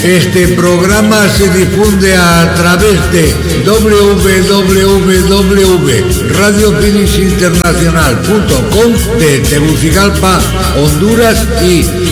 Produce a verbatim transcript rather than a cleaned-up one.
Este programa se difunde a través de doble u doble u doble u punto radio finis internacional punto com de Tegucigalpa, Honduras y